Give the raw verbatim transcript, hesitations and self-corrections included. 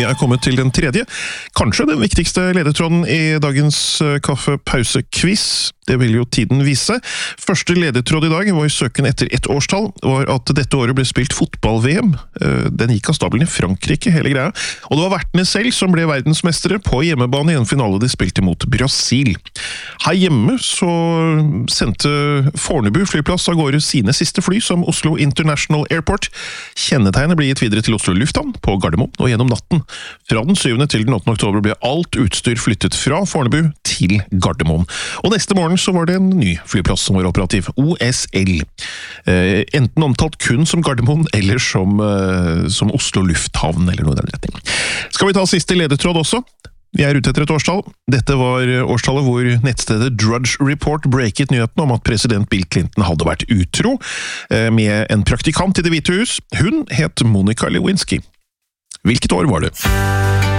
Vi er kommet til den tredje, kanskje den viktigste ledetråden i dagens kaffepause-quiz. Det vil jo tiden vise. Første ledetråd i dag var i søken etter ett årstall, var at dette året ble spilt fotball-V M. Den gikk av stabelen i Frankrike, hele greia. Og det var vertene selv som ble verdensmestere på hjemmebane i en finale de spilte mot Brasil. Her hjemme så sendte Fornebu flyplass av gårde sine siste fly som Oslo International Airport. Kjennetegnet ble gitt videre til Oslo Lufthavn på Gardermoen, og gjennom natten fra den syvende til den åttende oktober ble alt utstyr flyttet fra Fornebu til Gardermoen. Og neste morgen så var det en ny flyplass som var operativ, O S L. Eh, enten omtalt kun som Gardermoen, eller som, eh, som Oslo Lufthavn, eller noe i den retning. Skal vi ta siste ledetråd også? Vi er ute etter et årstall. Dette var årstallet hvor nettstedet Drudge Report breaket nyheten om at president Bill Clinton hadde vært utro eh, med en praktikant i Det hvite hus. Hun het Monica Lewinsky. Hvilket år var det?